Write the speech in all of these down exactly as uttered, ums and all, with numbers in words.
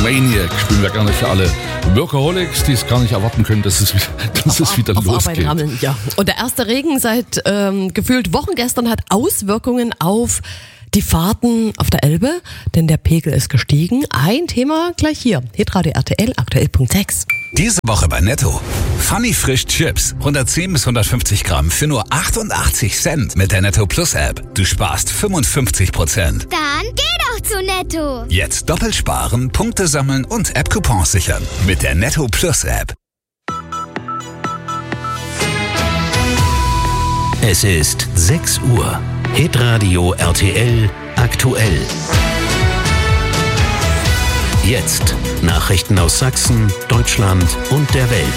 Maniac spielen wir gerne für alle Workaholics, die es gar nicht erwarten können, dass es wieder, dass es wieder auf losgeht. Arbeit rammeln, ja. Und der erste Regen seit ähm, gefühlt Wochen gestern hat Auswirkungen auf die Fahrten auf der Elbe, denn der Pegel ist gestiegen. Ein Thema gleich hier. Hitradio R T L, aktuell Punkt sechs. Diese Woche bei Netto. Funny Frisch Chips. hundertzehn bis hundertfünfzig Gramm für nur achtundachtzig Cent mit der Netto Plus App. Du sparst fünfundfünfzig Prozent. Dann geh doch zu Netto. Jetzt doppelt sparen, Punkte sammeln und App-Coupons sichern. Mit der Netto Plus App. Es ist sechs Uhr. Hitradio R T L aktuell. Jetzt Nachrichten aus Sachsen, Deutschland und der Welt.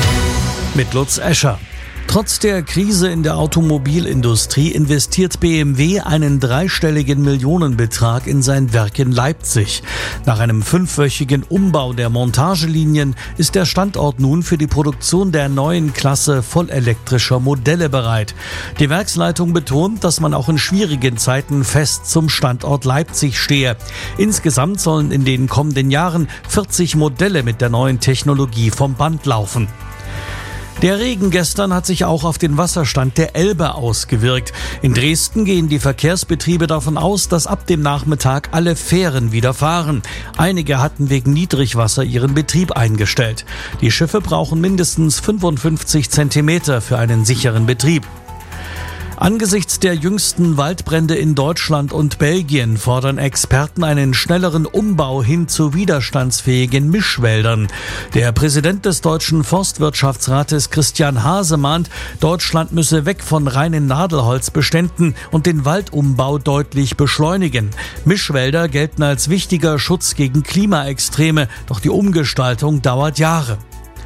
Mit Lutz Escher. Trotz der Krise in der Automobilindustrie investiert B M W einen dreistelligen Millionenbetrag in sein Werk in Leipzig. Nach einem fünfwöchigen Umbau der Montagelinien ist der Standort nun für die Produktion der neuen Klasse vollelektrischer Modelle bereit. Die Werksleitung betont, dass man auch in schwierigen Zeiten fest zum Standort Leipzig stehe. Insgesamt sollen in den kommenden Jahren vierzig Modelle mit der neuen Technologie vom Band laufen. Der Regen gestern hat sich auch auf den Wasserstand der Elbe ausgewirkt. In Dresden gehen die Verkehrsbetriebe davon aus, dass ab dem Nachmittag alle Fähren wieder fahren. Einige hatten wegen Niedrigwasser ihren Betrieb eingestellt. Die Schiffe brauchen mindestens fünfundfünfzig Zentimeter für einen sicheren Betrieb. Angesichts der jüngsten Waldbrände in Deutschland und Belgien fordern Experten einen schnelleren Umbau hin zu widerstandsfähigen Mischwäldern. Der Präsident des Deutschen Forstwirtschaftsrates Christian Hase mahnt, Deutschland müsse weg von reinen Nadelholzbeständen und den Waldumbau deutlich beschleunigen. Mischwälder gelten als wichtiger Schutz gegen Klimaextreme, doch die Umgestaltung dauert Jahre.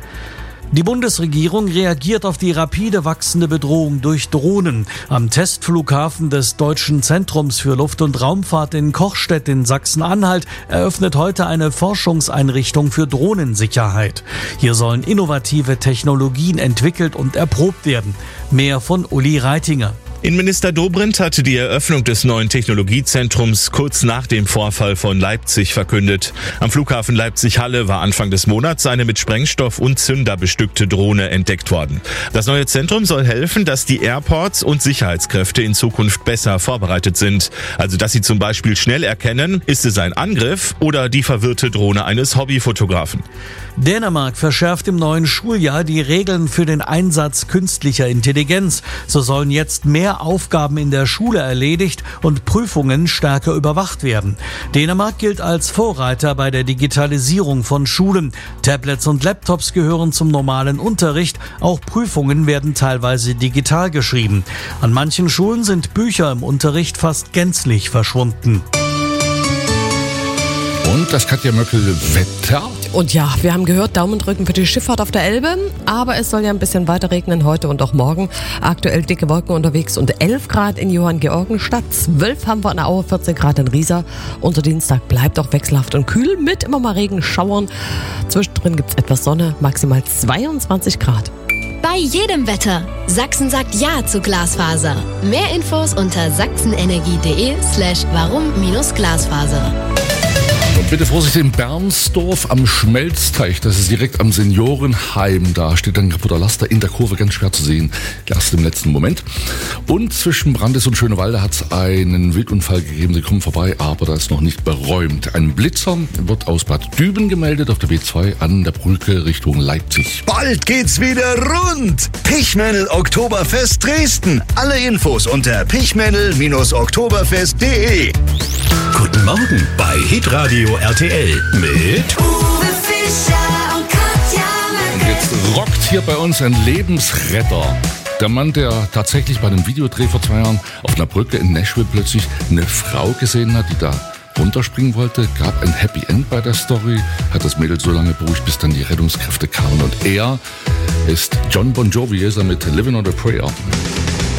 Die Bundesregierung reagiert auf die rapide wachsende Bedrohung durch Drohnen. Am Testflughafen des Deutschen Zentrums für Luft- und Raumfahrt in Kochstedt in Sachsen-Anhalt eröffnet heute eine Forschungseinrichtung für Drohnensicherheit. Hier sollen innovative Technologien entwickelt und erprobt werden. Mehr von Uli Reitinger. Innenminister Dobrindt hatte die Eröffnung des neuen Technologiezentrums kurz nach dem Vorfall von Leipzig verkündet. Am Flughafen Leipzig-Halle war Anfang des Monats eine mit Sprengstoff und Zünder bestückte Drohne entdeckt worden. Das neue Zentrum soll helfen, dass die Airports und Sicherheitskräfte in Zukunft besser vorbereitet sind. Also, dass sie zum Beispiel schnell erkennen, ist es ein Angriff oder die verwirrte Drohne eines Hobbyfotografen. Dänemark verschärft im neuen Schuljahr die Regeln für den Einsatz künstlicher Intelligenz. So sollen jetzt mehr Aufgaben in der Schule erledigt und Prüfungen stärker überwacht werden. Dänemark gilt als Vorreiter bei der Digitalisierung von Schulen. Tablets und Laptops gehören zum normalen Unterricht. Auch Prüfungen werden teilweise digital geschrieben. An manchen Schulen sind Bücher im Unterricht fast gänzlich verschwunden. Und das Katja Möckel Wetter. Und ja, wir haben gehört, Daumen drücken für die Schifffahrt auf der Elbe. Aber es soll ja ein bisschen weiter regnen heute und auch morgen. Aktuell dicke Wolken unterwegs und elf Grad in Johanngeorgenstadt. zwölf haben wir in der Aue, vierzehn Grad in Riesa. Unser Dienstag bleibt auch wechselhaft und kühl mit immer mal Regenschauern. Zwischendrin gibt's etwas Sonne, maximal zweiundzwanzig Grad. Bei jedem Wetter. Sachsen sagt Ja zu Glasfaser. Mehr Infos unter sachsenenergie.de slash warum minus Glasfaser. Und bitte Vorsicht in Bernsdorf am Schmelzteich, das ist direkt am Seniorenheim. Da steht ein kaputter Laster in der Kurve, ganz schwer zu sehen, erst im letzten Moment. Und zwischen Brandes und Schönewalde hat es einen Wildunfall gegeben, sie kommen vorbei, aber da ist noch nicht beräumt. Ein Blitzer wird aus Bad Düben gemeldet auf der B zwei an der Brücke Richtung Leipzig. Bald geht's wieder rund! Pichmännel Oktoberfest Dresden. Alle Infos unter pichmännel Oktoberfest punkt de. Guten Morgen bei Hitradio R T L mit Uwe Fischer und Katja Und jetzt rockt hier bei uns ein Lebensretter. Der Mann, der tatsächlich bei einem Videodreh vor zwei Jahren auf einer Brücke in Nashville plötzlich eine Frau gesehen hat, die da runterspringen wollte, gab ein Happy End bei der Story, hat das Mädel so lange beruhigt, bis dann die Rettungskräfte kamen. Und er ist John Bon Jovi, ist er mit Living on a Prayer.